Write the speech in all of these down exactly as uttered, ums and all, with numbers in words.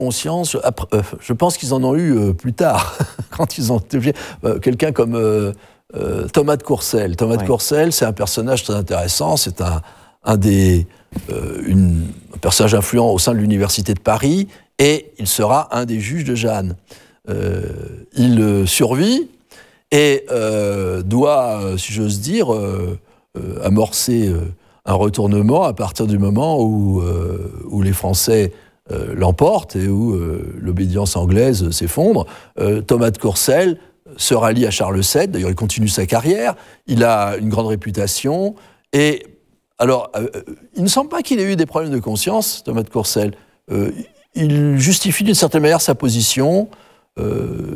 conscience. Après, euh, je pense qu'ils en ont eu euh, plus tard, quand ils ont été obligés. Euh, quelqu'un comme euh, euh, Thomas de Courcelles. Thomas oui. de Courcelles, c'est un personnage très intéressant. C'est un, un des euh, une, un personnage influent au sein de l'université de Paris, et il sera un des juges de Jeanne. Euh, il euh, survit et euh, doit, euh, si j'ose dire, euh, euh, amorcer euh, un retournement à partir du moment où, euh, où les Français euh, l'emportent et où euh, l'obédience anglaise s'effondre. Euh, Thomas de Courcelles se rallie à Charles sept, d'ailleurs il continue sa carrière, il a une grande réputation, et alors, euh, il ne semble pas qu'il ait eu des problèmes de conscience, Thomas de Courcelles. Euh, il justifie d'une certaine manière sa position, euh,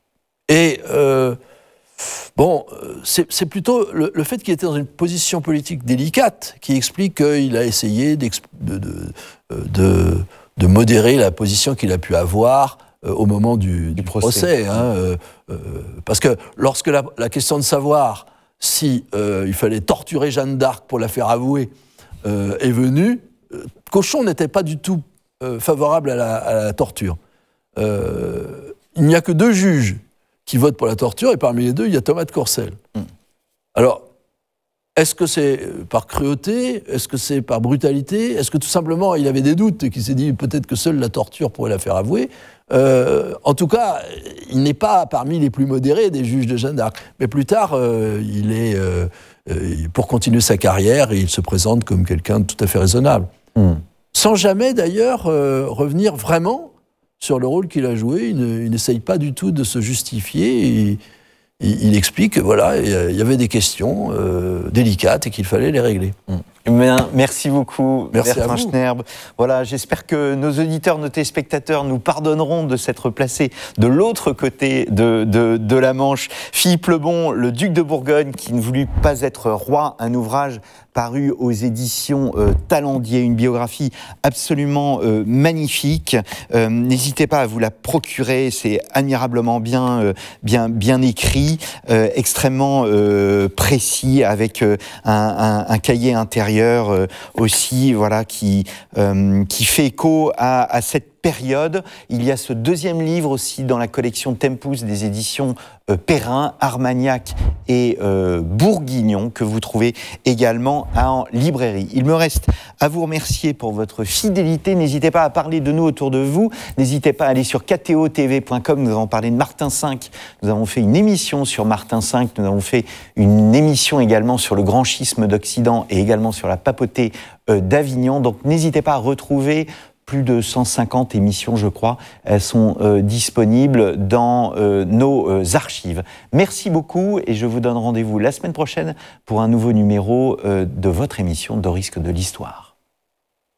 et euh, bon, c'est, c'est plutôt le, le fait qu'il était dans une position politique délicate qui explique qu'il a essayé de, de, de, de modérer la position qu'il a pu avoir euh, au moment du, du, du procès. procès hein, euh, euh, parce que lorsque la, la question de savoir si euh, il fallait torturer Jeanne d'Arc pour la faire avouer euh, est venue, euh, Cauchon n'était pas du tout euh, favorable à la, à la torture. Euh, il n'y a que deux juges qui votent pour la torture, et parmi les deux, il y a Thomas de Courcelles. Mm. Alors, est-ce que c'est par cruauté? Est-ce que c'est par brutalité? Est-ce que tout simplement, il avait des doutes et qu'il s'est dit peut-être que seule la torture pourrait la faire avouer? euh, En tout cas, il n'est pas parmi les plus modérés des juges de Jeanne d'Arc. Mais plus tard, euh, il est, euh, pour continuer sa carrière, et il se présente comme quelqu'un de tout à fait raisonnable. Mm. Sans jamais, d'ailleurs, euh, revenir vraiment sur le rôle qu'il a joué. Il, ne, il n'essaye pas du tout de se justifier. Et, il, il explique que voilà, il y avait des questions euh, délicates et qu'il fallait les régler. Bien, merci beaucoup, merci Bertrand Schnerb. Voilà, j'espère que nos auditeurs, nos téléspectateurs nous pardonneront de s'être placés de l'autre côté de, de, de la Manche. Philippe le Bon, le duc de Bourgogne, qui ne voulut pas être roi, un ouvrage paru aux éditions euh, Talendier, une biographie absolument euh, magnifique. Euh, n'hésitez pas à vous la procurer, c'est admirablement bien, euh, bien, bien écrit, euh, extrêmement euh, précis, avec euh, un, un, un cahier intérieur euh, aussi, voilà, qui, euh, qui fait écho à, à cette période. Il y a ce deuxième livre aussi dans la collection Tempus des éditions euh, Perrin, Armagnac et euh, Bourguignon, que vous trouvez également en librairie. Il me reste à vous remercier pour votre fidélité. N'hésitez pas à parler de nous autour de vous. N'hésitez pas à aller sur k t o t v point com. Nous avons parlé de Martin cinq. Nous avons fait une émission sur Martin cinq. Nous avons fait une émission également sur le grand schisme d'Occident et également sur la papauté euh, d'Avignon. Donc n'hésitez pas à retrouver plus de cent cinquante émissions, je crois. Elles sont euh, disponibles dans euh, nos euh, archives. Merci beaucoup, et je vous donne rendez-vous la semaine prochaine pour un nouveau numéro euh, de votre émission de Risque de l'Histoire.